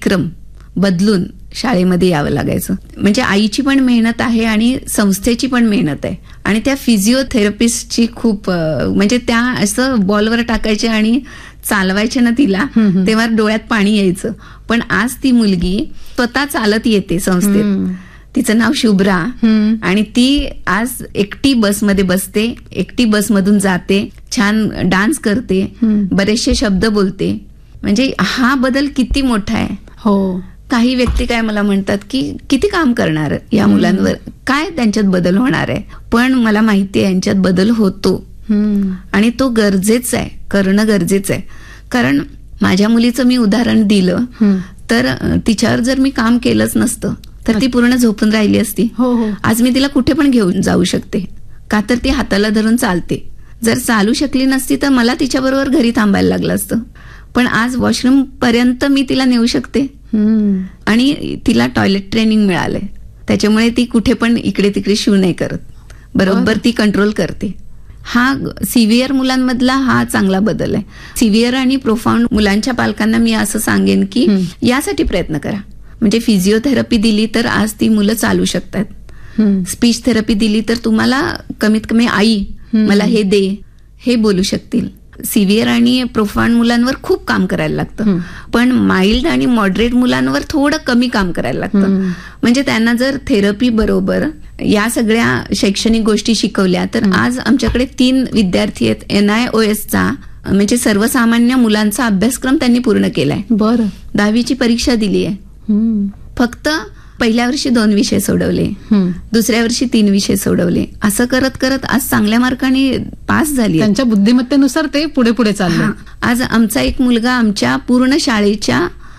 उपक्रम बदलून शाळेमध्ये यावं लागायचं. म्हणजे आईची पण मेहनत आहे आणि संस्थेची पण मेहनत आहे. आणि त्या फिजिओथेरपिस्टची खूप म्हणजे त्या असं बॉलवर टाकायचे आणि चालवायचे ना तिला, तेव्हा डोळ्यात पाणी यायचं. पण आज ती मुलगी स्वतः चालत येते संस्थेत. तिचं नाव शुभ्रा आणि ती आज एकटी बसमध्ये बसते, एकटी बसमधून जाते, छान डान्स करते, बरेचसे शब्द बोलते. म्हणजे हा बदल किती मोठा आहे. हो. काही व्यक्ती काय मला म्हणतात की किती काम करणार या मुलांवर, काय त्यांच्यात बदल होणार आहे. पण मला माहिती आहे यांच्यात बदल होतो आणि तो गरजेचा आहे, करणं गरजेचं आहे. कारण माझ्या मुलीचं मी उदाहरण दिलं तर तिच्यावर जर मी काम केलंच नसतं तर ती पूर्ण झोपून राहिली असती. आज मी तिला कुठे पण घेऊन जाऊ शकते, का तर ती हाताला धरून चालते. जर चालू शकली नसती तर मला तिच्याबरोबर घरी थांबायला लागलं असतं. पण आज वॉशरूम पर्यंत मी तिला नेऊ शकते आणि तिला टॉयलेट ट्रेनिंग मिळालंय. त्याच्यामुळे ती कुठे पण इकडे तिकडे शू नाही करत, बरोबर ती कंट्रोल करते. हा सिव्हिअर मुलांमधला हा चांगला बदल आहे. सिव्हिअर आणि प्रोफाउंड मुलांच्या पालकांना मी असं सांगेन की यासाठी प्रयत्न करा. म्हणजे फिजिओथेरपी दिली तर आज ती मुलं चालू शकतात. स्पीच थेरपी दिली तर तुम्हाला कमीत कमी आई मला हे दे हे बोलू शकतील. सिव्हिअर आणि प्रोफाउंड मुलांवर खूप काम करायला लागतं, पण माइल्ड आणि मॉडरेट मुलांवर थोडं कमी काम करायला लागतं. म्हणजे त्यांना जर थेरपी बरोबर या सगळ्या शैक्षणिक गोष्टी शिकवल्या तर आज आमच्याकडे 3 विद्यार्थी आहेत. NIOSचा म्हणजे सर्वसामान्य मुलांचा अभ्यासक्रम त्यांनी पूर्ण केलाय. बरं. 10वीची परीक्षा दिली आहे. फक्त पहिल्या वर्षी 2 विषय सोडवले, दुसऱ्या वर्षी 3 विषय सोडवले. असं करत करत आज चांगल्या मार्काने पास झाली. त्यांच्या बुद्धिमत्तेनुसार ते पुढे पुढे चालले. आज आमचा एक मुलगा आमच्या पूर्ण शाळेच्या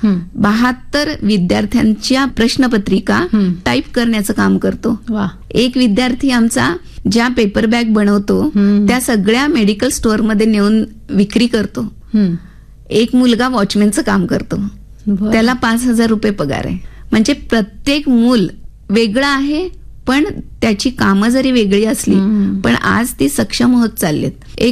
72 विद्यार्थ्यांच्या प्रश्नपत्रिका टाईप करण्याचं काम करतो. एक विद्यार्थी आमचा ज्या पेपर बॅग बनवतो त्या सगळ्या मेडिकल स्टोअरमध्ये नेऊन विक्री करतो. एक मुलगा वॉचमॅनचं काम करतो, त्याला 5,000 रुपये पगार आहे. म्हणजे प्रत्येक मूल वेगळं आहे, पण त्याची कामं जरी वेगळी असली पण आज ती सक्षम होत चाललेत.